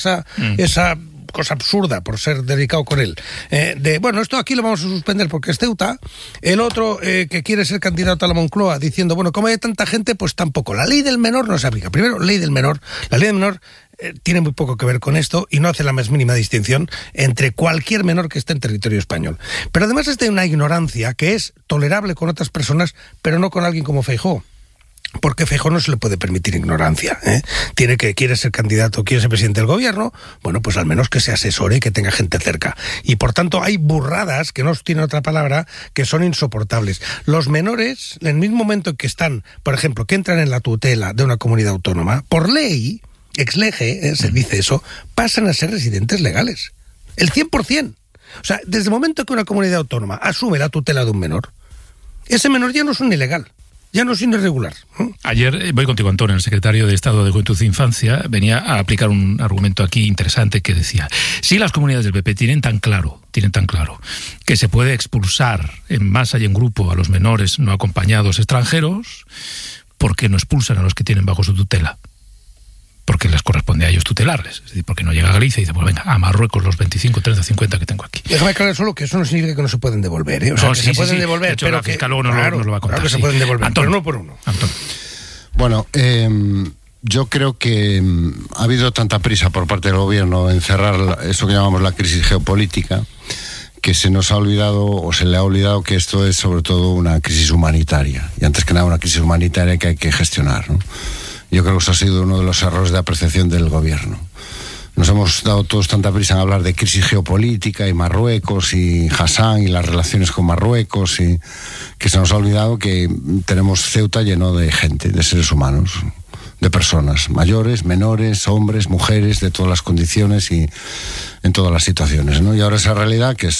esa cosa absurda por ser delicado con él, esto aquí lo vamos a suspender porque es Ceuta, el otro que quiere ser candidato a la Moncloa diciendo, como hay tanta gente, pues tampoco. La ley del menor no se aplica. Primero, la ley del menor tiene muy poco que ver con esto y no hace la más mínima distinción entre cualquier menor que esté en territorio español. Pero además es de una ignorancia que es tolerable con otras personas, pero no con alguien como Feijóo. Porque Feijóo no se le puede permitir ignorancia, quiere ser candidato, quiere ser presidente del gobierno, pues al menos que se asesore y que tenga gente cerca. Y por tanto hay burradas, que no tienen otra palabra, que son insoportables. Los menores, en el mismo momento en que están, por ejemplo, que entran en la tutela de una comunidad autónoma, por ley, ex lege, se dice eso, pasan a ser residentes legales. El 100%. O sea, desde el momento que una comunidad autónoma asume la tutela de un menor, ese menor ya no es un ilegal. Ya no es irregular. Ayer, voy contigo, Antonio, el secretario de Estado de Juventud e Infancia, venía a aplicar un argumento aquí interesante que decía, si las comunidades del PP tienen tan claro que se puede expulsar en masa y en grupo a los menores no acompañados extranjeros, ¿por qué no expulsan a los que tienen bajo su tutela? Porque les corresponde a ellos tutelarles. Es decir, porque no llega a Galicia y dice, pues venga, a Marruecos los 25, 30, 50 que tengo aquí. Déjame aclarar solo que eso no significa que no se pueden devolver, ¿eh? O sea, no, que se pueden devolver, de hecho, pero la fiscal luego nos lo va a contar. Claro que se pueden devolver, Antón, pero no por uno. Antón. Bueno, yo creo que ha habido tanta prisa por parte del gobierno en cerrar eso que llamamos la crisis geopolítica, que se nos ha olvidado, o se le ha olvidado, que esto es sobre todo una crisis humanitaria. Y antes que nada una crisis humanitaria que hay que gestionar, ¿no? Yo creo que eso ha sido uno de los errores de apreciación del gobierno. Nos hemos dado todos tanta prisa en hablar de crisis geopolítica y Marruecos y Hassan y las relaciones con Marruecos, y que se nos ha olvidado que tenemos Ceuta lleno de gente, de seres humanos, de personas, mayores, menores, hombres, mujeres, de todas las condiciones y en todas las situaciones, ¿no? Y ahora esa realidad que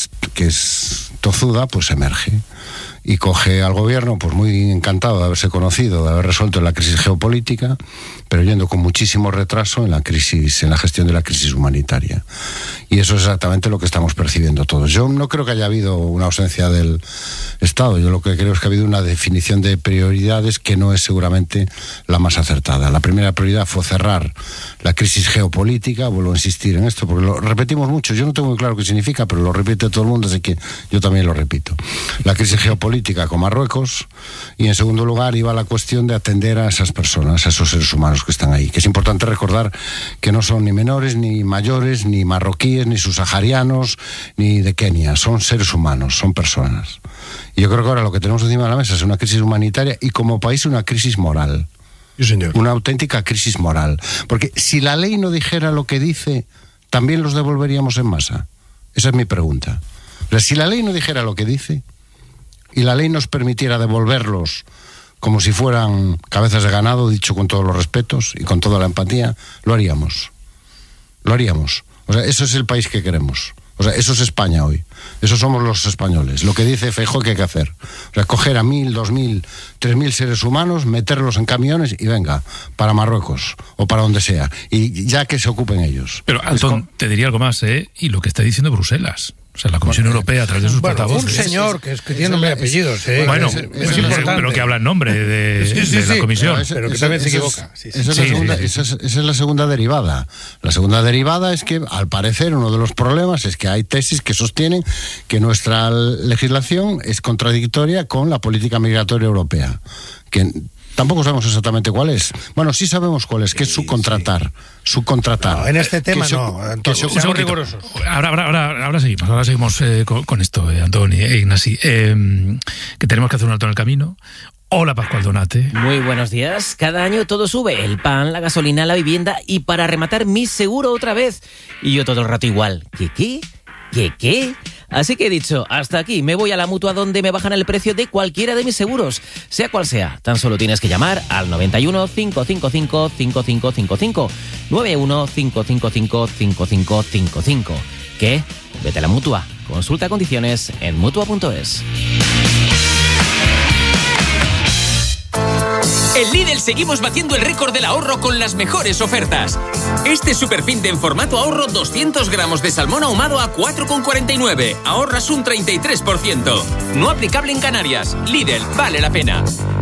es tozuda, pues emerge. Y coge al gobierno pues muy encantado de haberse conocido, de haber resuelto la crisis geopolítica, pero yendo con muchísimo retraso en la gestión de la crisis humanitaria. Y eso es exactamente lo que estamos percibiendo todos. Yo no creo que haya habido una ausencia del Estado. Yo lo que creo es que ha habido una definición de prioridades que no es seguramente la más acertada. La primera prioridad fue cerrar la crisis geopolítica. Vuelvo a insistir en esto porque lo repetimos mucho. Yo no tengo muy claro qué significa, pero lo repite todo el mundo, así que yo también lo repito. La crisis geopolítica con Marruecos, y en segundo lugar iba la cuestión de atender a esas personas, a esos seres humanos que están ahí, que es importante recordar que no son ni menores, ni mayores, ni marroquíes, ni subsaharianos, ni de Kenia, son seres humanos, son personas. Y yo creo que ahora lo que tenemos encima de la mesa es una crisis humanitaria y como país una crisis moral. Sí, señor. Una auténtica crisis moral, porque si la ley no dijera lo que dice, ¿también los devolveríamos en masa? Esa es mi pregunta. Pero si la ley no dijera lo que dice y la ley nos permitiera devolverlos como si fueran cabezas de ganado, dicho con todos los respetos y con toda la empatía, lo haríamos. Lo haríamos. O sea, eso es el país que queremos. O sea, eso es España hoy. Eso somos los españoles. Lo que dice Feijóo que hay que hacer. O sea, coger a 1.000, 2.000, 3.000 seres humanos, meterlos en camiones y venga, para Marruecos o para donde sea. Y ya que se ocupen ellos. Pero, Antón, te diría algo más, y lo que está diciendo Bruselas. O sea, la Comisión Europea, a través de sus portavoces. Un señor que tiene nombre y apellidos. Bueno, es importante. Pero que habla en nombre de la Comisión. Pero que también se equivoca. Esa es la segunda derivada. La segunda derivada es que, al parecer, uno de los problemas es que hay tesis que sostienen que nuestra legislación es contradictoria con la política migratoria europea. Que tampoco sabemos exactamente cuál es. Bueno, sí sabemos cuál es, que es subcontratar. Subcontratar. No, en este tema no, Antonio, seamos rigurosos. Ahora seguimos con esto, Antón e Ignasi. Que tenemos que hacer un alto en el camino. Hola, Pascual Donate. Muy buenos días. Cada año todo sube, el pan, la gasolina, la vivienda y para rematar mi seguro otra vez. Y yo todo el rato igual. ¿Qué? Así que he dicho, hasta aquí, me voy a la Mutua donde me bajan el precio de cualquiera de mis seguros, sea cual sea. Tan solo tienes que llamar al 91 555 5555, 91 555 5555. ¿Qué? Vete a la Mutua. Consulta condiciones en Mutua.es. En Lidl seguimos batiendo el récord del ahorro con las mejores ofertas. Este superfin de en formato ahorro 200 gramos de salmón ahumado a 4,49. Ahorras un 33%. No aplicable en Canarias. Lidl, vale la pena.